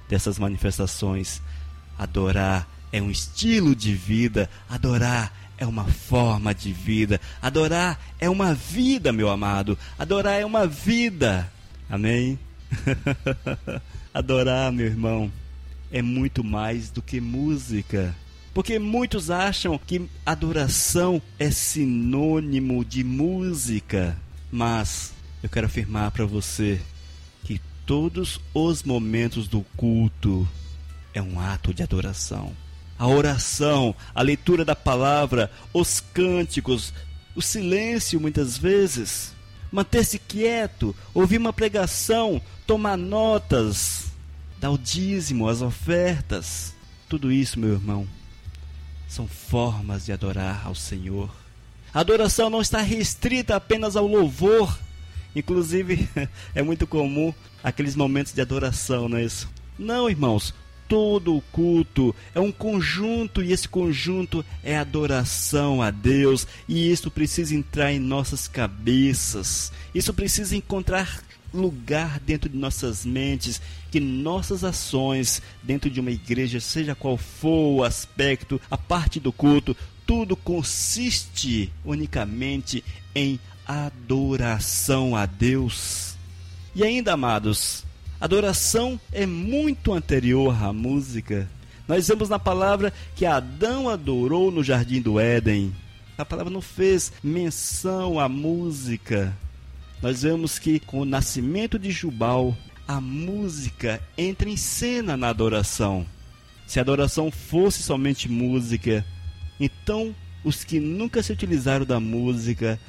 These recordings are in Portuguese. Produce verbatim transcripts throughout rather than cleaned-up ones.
dessas manifestações. Adorar é um estilo de vida, adorar é uma forma de vida, adorar é uma vida, meu amado, adorar é uma vida, amém? Adorar, meu irmão, é muito mais do que música, porque muitos acham que adoração é sinônimo de música, mas eu quero afirmar para você que todos os momentos do culto é um ato de adoração. A oração, a leitura da palavra, os cânticos, o silêncio muitas vezes, manter-se quieto, ouvir uma pregação, tomar notas, dar o dízimo, as ofertas, tudo isso, meu irmão, são formas de adorar ao Senhor. A adoração não está restrita apenas ao louvor. Inclusive, é muito comum aqueles momentos de adoração, não é isso? Não, irmãos. Todo o culto é um conjunto, e esse conjunto é adoração a Deus, e isso precisa entrar em nossas cabeças, isso precisa encontrar lugar dentro de nossas mentes, que nossas ações dentro de uma igreja, seja qual for o aspecto, a parte do culto, tudo consiste unicamente em adoração a Deus. E ainda, amados, adoração é muito anterior à música. Nós vemos na palavra que Adão adorou no jardim do Éden. A palavra não fez menção à música. Nós vemos que com o nascimento de Jubal, a música entra em cena na adoração. Se a adoração fosse somente música, então os que nunca se utilizaram da música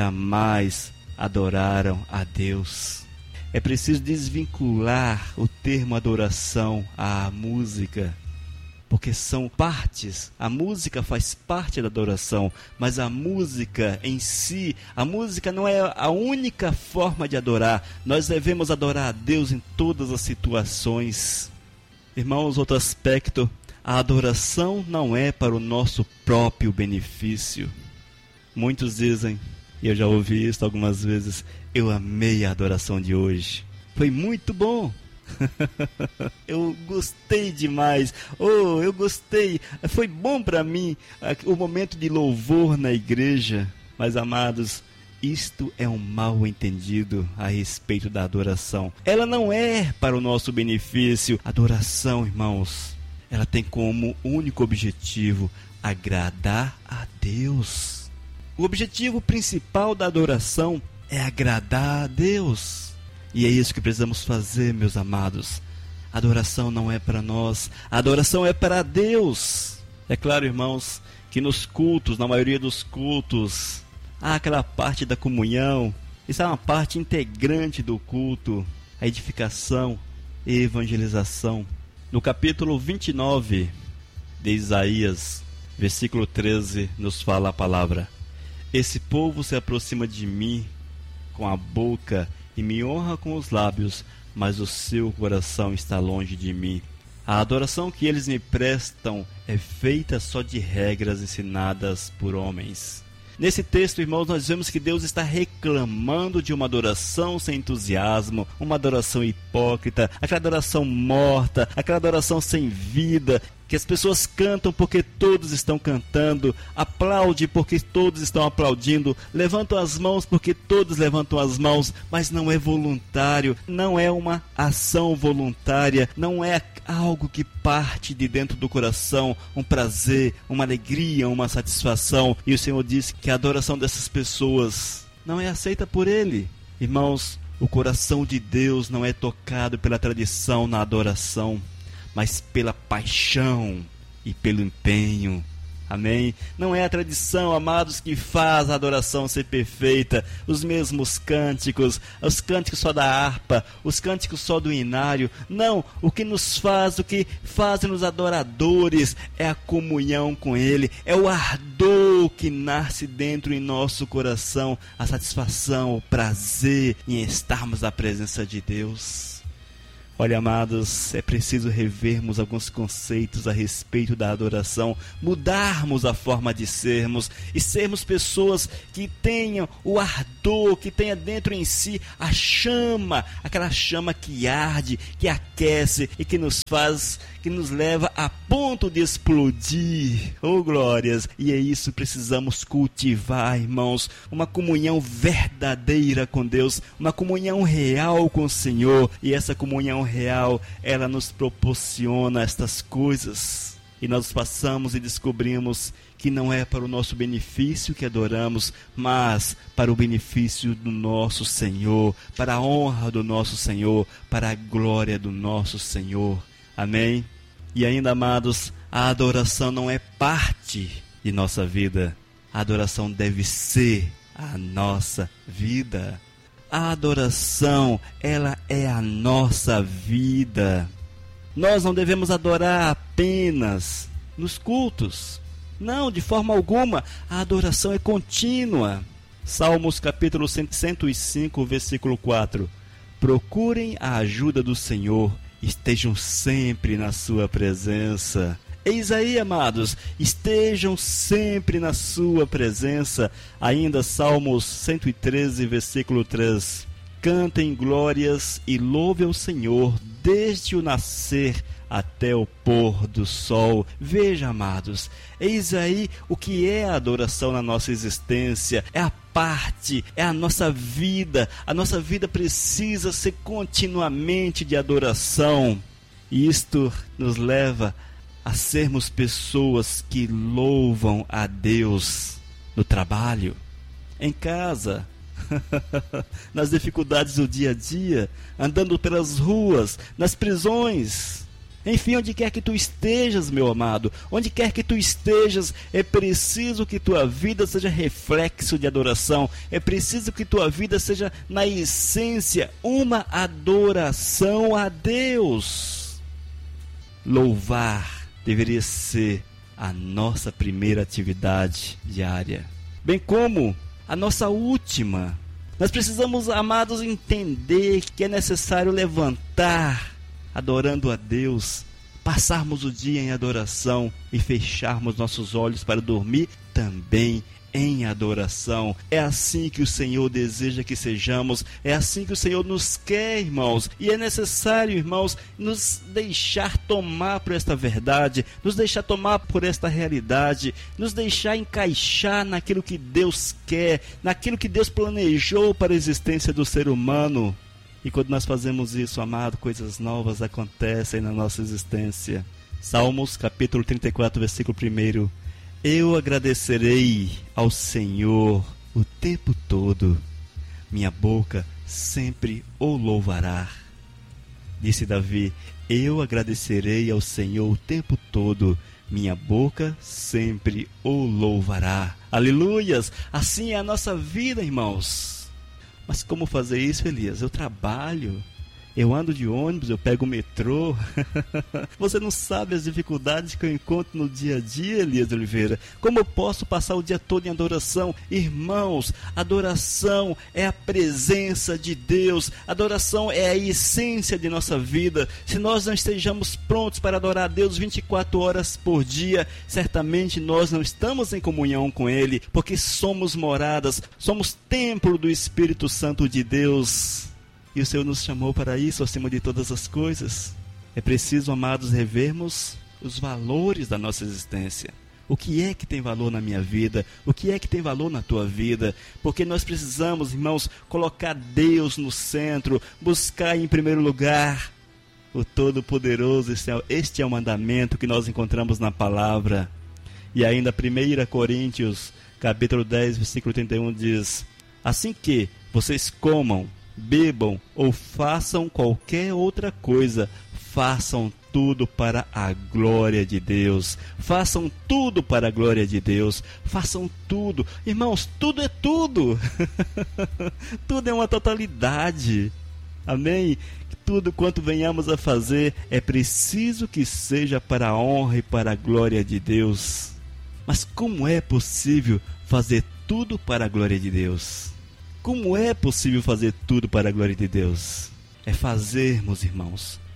jamais adoraram a Deus. É preciso desvincular o termo adoração à música, porque são partes. A música faz parte da adoração, mas a música em si, a música não é a única forma de adorar. Nós devemos adorar a Deus em todas as situações. Irmãos, outro aspecto, a adoração não é para o nosso próprio benefício. Muitos dizem, e eu já ouvi isso algumas vezes, eu amei a adoração de hoje. Foi muito bom. Eu gostei demais. Oh, eu gostei. Foi bom para mim o momento de louvor na igreja. Mas, amados, isto é um mal entendido a respeito da adoração. Ela não é para o nosso benefício. Adoração, irmãos, ela tem como único objetivo agradar a Deus. O objetivo principal da adoração é agradar a Deus. E é isso que precisamos fazer, meus amados. A adoração não é para nós, a adoração é para Deus. É claro, irmãos, que nos cultos, na maioria dos cultos, há aquela parte da comunhão. Isso é uma parte integrante do culto, a edificação e evangelização. No capítulo vinte e nove de Isaías, versículo treze, nos fala a palavra: esse povo se aproxima de mim com a boca e me honra com os lábios, mas o seu coração está longe de mim. A adoração que eles me prestam é feita só de regras ensinadas por homens. Nesse texto, irmãos, nós vemos que Deus está reclamando de uma adoração sem entusiasmo, uma adoração hipócrita, aquela adoração morta, aquela adoração sem vida, que as pessoas cantam porque todos estão cantando, aplaudem porque todos estão aplaudindo, levantam as mãos porque todos levantam as mãos, mas não é voluntário, não é uma ação voluntária, não é algo que parte de dentro do coração, um prazer, uma alegria, uma satisfação. E o Senhor disse que a adoração dessas pessoas não é aceita por Ele. Irmãos, o coração de Deus não é tocado pela tradição na adoração, mas pela paixão e pelo empenho. Amém? Não é a tradição, amados, que faz a adoração ser perfeita. Os mesmos cânticos, os cânticos só da harpa, os cânticos só do inário. Não, o que nos faz, o que faz-nos adoradores é a comunhão com Ele, é o ardor que nasce dentro em nosso coração, a satisfação, o prazer em estarmos na presença de Deus. Olha, amados, é preciso revermos alguns conceitos a respeito da adoração, mudarmos a forma de sermos e sermos pessoas que tenham o ardor, que tenha dentro em si a chama, aquela chama que arde, que aquece e que nos faz, que nos leva a ponto de explodir. Oh, glórias! E é isso que precisamos cultivar, irmãos, uma comunhão verdadeira com Deus, uma comunhão real com o Senhor, e essa comunhão real, ela nos proporciona estas coisas, e nós passamos e descobrimos que não é para o nosso benefício que adoramos, mas para o benefício do nosso Senhor, para a honra do nosso Senhor, para a glória do nosso Senhor. Amém? E ainda, amados, a adoração não é parte de nossa vida, a adoração deve ser a nossa vida. A adoração, ela é a nossa vida. Nós não devemos adorar apenas nos cultos. Não, de forma alguma. A adoração é contínua. Salmos capítulo cento e cinco, versículo quatro. Procurem a ajuda do Senhor, estejam sempre na sua presença. Eis aí, amados, estejam sempre na sua presença. Ainda Salmos cento e treze, versículo três. Cantem glórias e louvem o Senhor desde o nascer até o pôr do sol. Veja, amados, eis aí o que é a adoração na nossa existência. É a parte, é a nossa vida. A nossa vida precisa ser continuamente de adoração. E isto nos leva a sermos pessoas que louvam a Deus no trabalho, em casa, nas dificuldades do dia a dia, andando pelas ruas, nas prisões, enfim, onde quer que tu estejas, meu amado, onde quer que tu estejas, é preciso que tua vida seja reflexo de adoração, é preciso que tua vida seja, na essência, uma adoração a Deus. Louvar deveria ser a nossa primeira atividade diária, bem como a nossa última. Nós precisamos, amados, entender que é necessário levantar adorando a Deus, passarmos o dia em adoração e fecharmos nossos olhos para dormir também em adoração. É assim que o Senhor deseja que sejamos, é assim que o Senhor nos quer, irmãos, e é necessário, irmãos, nos deixar tomar por esta verdade, nos deixar tomar por esta realidade, nos deixar encaixar naquilo que Deus quer, naquilo que Deus planejou para a existência do ser humano. E quando nós fazemos isso, amado, coisas novas acontecem na nossa existência. Salmos capítulo trinta e quatro, versículo um. Eu agradecerei ao Senhor o tempo todo, minha boca sempre o louvará. Disse Davi, eu agradecerei ao Senhor o tempo todo, minha boca sempre o louvará. Aleluias! Assim é a nossa vida, irmãos. Mas como fazer isso, Elias? Eu trabalho, eu ando de ônibus, eu pego o metrô. Você não sabe as dificuldades que eu encontro no dia a dia, Elias de Oliveira. Como eu posso passar o dia todo em adoração? Irmãos, adoração é a presença de Deus. Adoração é a essência de nossa vida. Se nós não estejamos prontos para adorar a Deus vinte e quatro horas por dia, certamente nós não estamos em comunhão com Ele, porque somos moradas, somos templo do Espírito Santo de Deus. E o Senhor nos chamou para isso acima de todas as coisas. É preciso, amados, revermos os valores da nossa existência. O que é que tem valor na minha vida? O que é que tem valor na tua vida? Porque nós precisamos, irmãos, colocar Deus no centro, buscar em primeiro lugar o Todo-Poderoso. Este é, este é o mandamento que nós encontramos na palavra. E ainda primeira Coríntios, capítulo dez, versículo trinta e um diz: assim que vocês comam, bebam ou façam qualquer outra coisa, façam tudo para a glória de Deus. Façam tudo para a glória de Deus. Façam tudo. Irmãos, tudo é tudo. Tudo é uma totalidade. Amém? Tudo quanto venhamos a fazer é preciso que seja para a honra e para a glória de Deus. Mas como é possível fazer tudo para a glória de Deus? Como é possível fazer tudo para a glória de Deus? É fazermos, irmãos,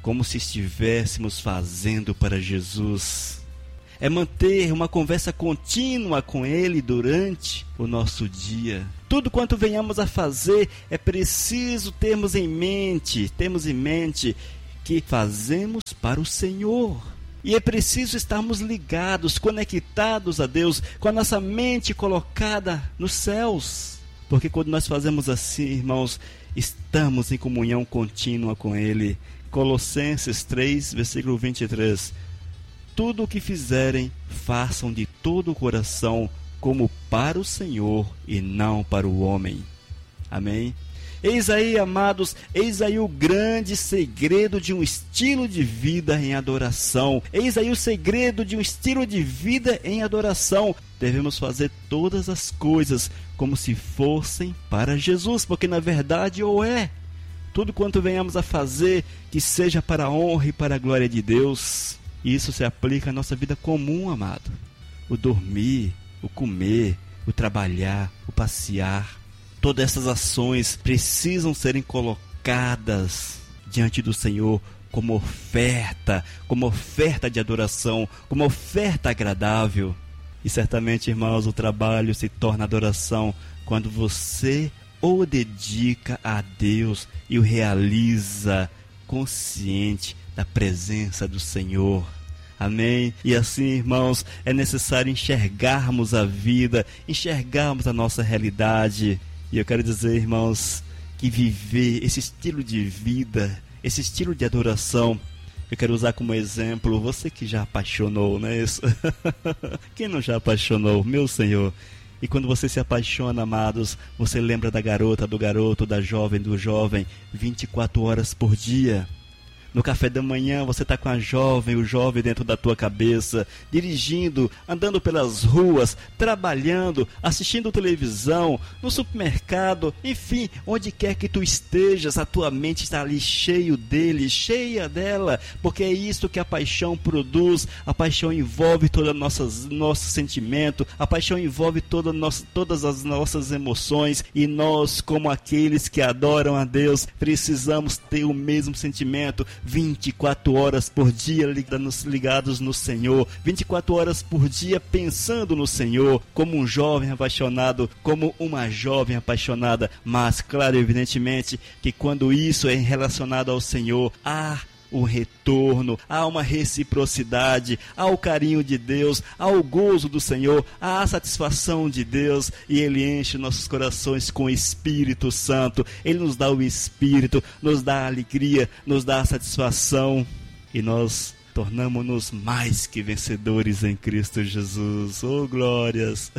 como se estivéssemos fazendo para Jesus. É manter uma conversa contínua com Ele durante o nosso dia. Tudo quanto venhamos a fazer, é preciso termos em mente, termos em mente que fazemos para o Senhor. E é preciso estarmos ligados, conectados a Deus, com a nossa mente colocada nos céus. Porque quando nós fazemos assim, irmãos, estamos em comunhão contínua com Ele. Colossenses três, versículo vinte e três. Tudo o que fizerem, façam de todo o coração, como para o Senhor e não para o homem. Amém? Eis aí, amados, eis aí o grande segredo de um estilo de vida em adoração. Eis aí o segredo de um estilo de vida em adoração. Devemos fazer todas as coisas como se fossem para Jesus, porque na verdade ou é. Tudo quanto venhamos a fazer, que seja para a honra e para a glória de Deus. Isso se aplica à nossa vida comum, amado. O dormir, o comer, o trabalhar, o passear. Todas essas ações precisam serem colocadas diante do Senhor como oferta, como oferta de adoração, como oferta agradável. E certamente, irmãos, o trabalho se torna adoração quando você o dedica a Deus e o realiza consciente da presença do Senhor. Amém? E assim, irmãos, é necessário enxergarmos a vida, enxergarmos a nossa realidade. E eu quero dizer, irmãos, que viver esse estilo de vida, esse estilo de adoração, eu quero usar como exemplo você que já apaixonou, não é isso? Quem não já apaixonou? Meu Senhor. E quando você se apaixona, amados, você lembra da garota, do garoto, da jovem, do jovem, vinte e quatro horas por dia. No café da manhã você está com a jovem, o jovem dentro da tua cabeça, dirigindo, andando pelas ruas, trabalhando, assistindo televisão, no supermercado, enfim, onde quer que tu estejas, a tua mente está ali cheio dele, cheia dela, porque é isso que a paixão produz. A paixão envolve todo o nosso sentimento, a paixão envolve toda nossa, todas as nossas emoções, e nós, como aqueles que adoram a Deus, precisamos ter o mesmo sentimento, vinte e quatro horas por dia ligados no Senhor, vinte e quatro horas por dia pensando no Senhor, como um jovem apaixonado, como uma jovem apaixonada. Mas, claro, evidentemente, que quando isso é relacionado ao Senhor, há um retorno, há uma reciprocidade, há o carinho de Deus, há o gozo do Senhor, há a satisfação de Deus, e Ele enche nossos corações com o Espírito Santo. Ele nos dá o Espírito, nos dá a alegria, nos dá a satisfação, e nós tornamo-nos mais que vencedores em Cristo Jesus. Oh, glórias!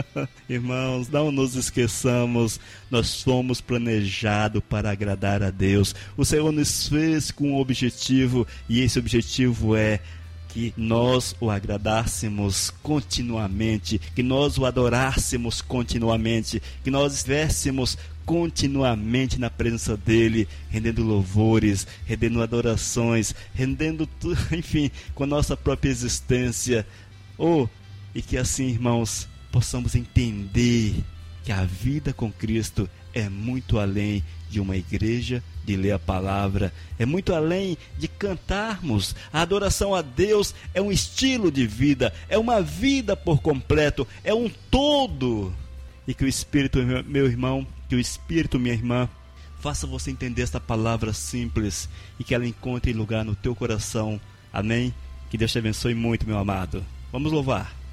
Irmãos, não nos esqueçamos, nós fomos planejados para agradar a Deus. O Senhor nos fez com um objetivo, e esse objetivo é que nós o agradássemos continuamente, que nós o adorássemos continuamente, que nós estivéssemos continuamente na presença dele, rendendo louvores, rendendo adorações, rendendo tudo, enfim, com a nossa própria existência. Oh, e que assim, irmãos, possamos entender que a vida com Cristo é muito além de uma igreja, de ler a palavra, é muito além de cantarmos. A adoração a Deus é um estilo de vida, é uma vida por completo, é um todo. E que o Espírito, meu irmão, que o Espírito, minha irmã, faça você entender esta palavra simples e que ela encontre lugar no teu coração. Amém? Que Deus te abençoe muito, meu amado. Vamos louvar.